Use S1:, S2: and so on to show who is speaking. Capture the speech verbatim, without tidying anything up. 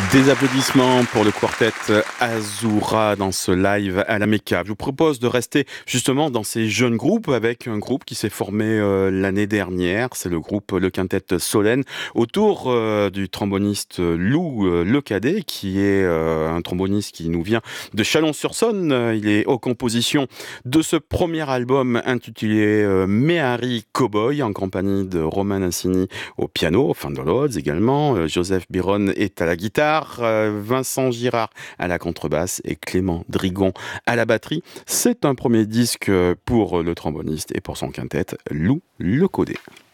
S1: Des applaudissements pour le quartet Azura dans ce live à la Mecca. Je vous propose de rester justement dans ces jeunes groupes avec un groupe qui s'est formé euh, l'année dernière. C'est le groupe Le Quintet Solène autour euh, du tromboniste Lou euh, Lecadet qui est euh, un tromboniste qui nous vient de Chalon-sur-Saône. Euh, Il est aux compositions de ce premier album intitulé euh, Méhari Cowboy en compagnie de Romain Nassini au piano, Fender Rhodes également. Euh, Joseph Biron est à la guitare. Vincent Girard à la contrebasse et Clément Drigon à la batterie. C'est un premier disque pour le tromboniste et pour son quintet, Lou Lecadet.